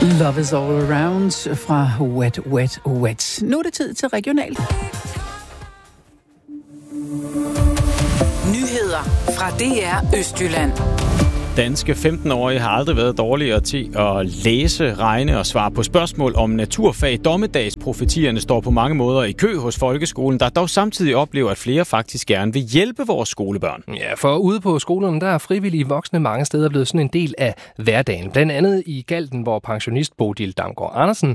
Love is all around fra Wet, Wet, Wet. Nu er det tid til regionalt. Nyheder fra DR Østjylland. Danske 15-årige har aldrig været dårligere til at læse, regne og svare på spørgsmål om naturfag. Dommedagsprofetierne står på mange måder i kø hos folkeskolen, der dog samtidig oplever, at flere faktisk gerne vil hjælpe vores skolebørn. Ja, for ude på skolerne, der er frivillige voksne mange steder blevet sådan en del af hverdagen. Blandt andet i Galten, hvor pensionist Bodil Damgaard Andersen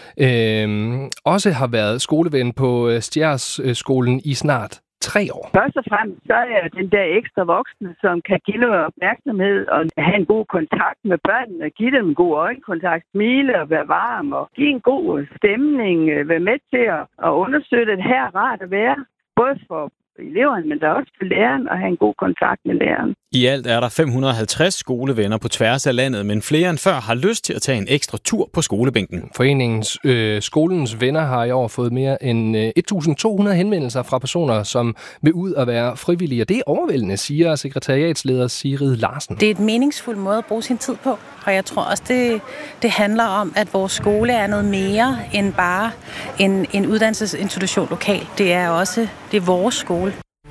også har været skoleven på Stjærsskolen i snart 3 år. Først og fremmest så er den der ekstra voksne, som kan give noget opmærksomhed og have en god kontakt med børnene, give dem en god øjenkontakt, smile og være varm og give en god stemning, være med til at understøtte, at her er rart at være, både for eleverne, men der er også for læreren at have en god kontakt med læreren. I alt er der 550 skolevenner på tværs af landet, men flere end før har lyst til at tage en ekstra tur på skolebænken. Foreningens Skolens Venner har i år fået mere end 1.200 henvendelser fra personer, som vil ud og være frivillige. Og det er overvældende, siger sekretariatsleder Sigrid Larsen. Det er et meningsfuld måde at bruge sin tid på, og jeg tror også, det handler om, at vores skole er noget mere end bare en uddannelsesinstitution lokalt. Det er vores skole.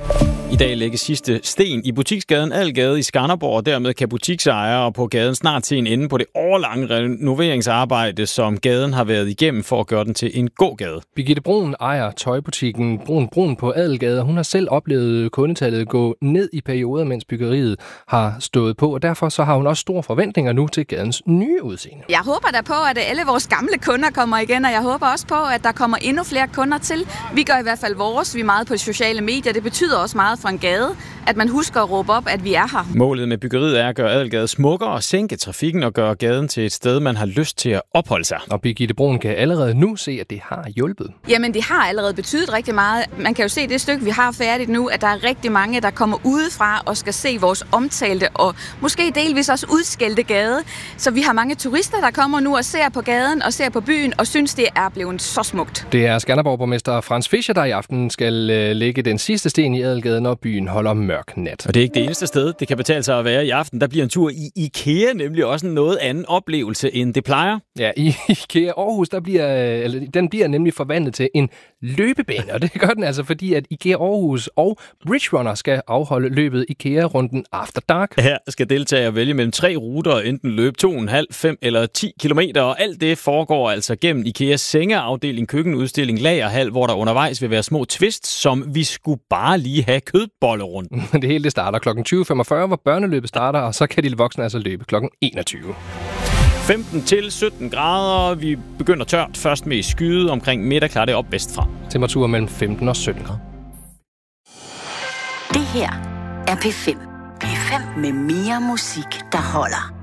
I dag lægges sidste sten i butiksgaden Algade i Skanderborg, og dermed kan butiksejere på gaden snart se en ende på det årlange renoveringsarbejde, som gaden har været igennem for at gøre den til en gågade. Birgitte Brun ejer tøjbutikken Brun på Adelgade, og hun har selv oplevet kundetallet gå ned i perioder, mens byggeriet har stået på, og derfor så har hun også store forventninger nu til gadens nye udseende. Jeg håber da på, at alle vores gamle kunder kommer igen, og jeg håber også på, at der kommer endnu flere kunder til. Vi gør i hvert fald vores, vi er meget på sociale medier, det betyder også meget for en gade, at man husker at råbe op, at vi er her. Målet med byggeriet er at gøre Adelgade smukkere og sænke trafikken og gøre gaden til et sted, man har lyst til at opholde sig. Og Birgitte Brun kan allerede nu se, at det har hjulpet. Jamen, det har allerede betydet rigtig meget. Man kan jo se det stykke, vi har færdigt nu, at der er rigtig mange, der kommer udefra og skal se vores omtalte og måske delvis også udskældte gade. Så vi har mange turister, der kommer nu og ser på gaden og ser på byen og synes, det er blevet så smukt. Det er Skanderborg-borgmester Frans Fischer, der i aften skal lægge den sidste sten i Adelgade, når byen holder mørk nat. Og det er ikke det eneste sted, det kan betale sig at være i aften. Der bliver en tur i IKEA nemlig også en noget anden oplevelse, end det plejer. Ja, i IKEA Aarhus, den bliver nemlig forvandlet til en løbebane, og det gør den altså, fordi at IKEA Aarhus og Bridge Runner skal afholde løbet IKEA-runden After Dark. Her skal deltagere vælge mellem 3 ruter, enten løbe 2,5, 5 eller 10 kilometer, og alt det foregår altså gennem IKEAs sengeafdeling, køkkenudstilling, lagerhal, hvor der undervejs vil være små twist, som vi skulle bare lige have kødbollerunden. Det hele det starter kl. 20.45, hvor børneløbet starter, og så kan de voksne altså løbe kl. 21. 15 til 17 grader. Vi begynder tørt. Først med skyde omkring middag, klarer det op vestfra. Temperaturer mellem 15 og 17 grader. Det her er P5. P5 med mere musik, der holder.